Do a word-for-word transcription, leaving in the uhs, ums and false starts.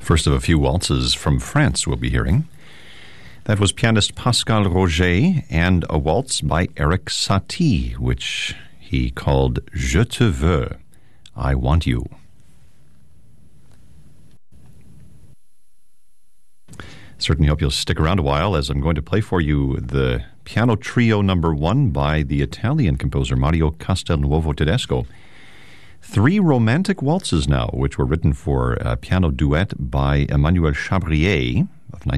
First of a few waltzes from France we'll be hearing. That was pianist Pascal Roger and a waltz by Erik Satie, which he called Je te veux, I want you. Certainly hope you'll stick around a while as I'm going to play for you the piano trio number one by the Italian composer Mario Castelnuovo Tedesco. Three romantic waltzes now, which were written for a piano duet by Emmanuel Chabrier of